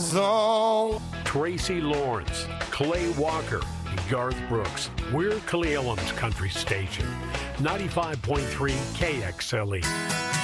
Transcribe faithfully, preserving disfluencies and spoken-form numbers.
song. Tracy Lawrence, Clay Walker, and Garth Brooks. We're Cle Elum's country station. ninety-five point three K X L E.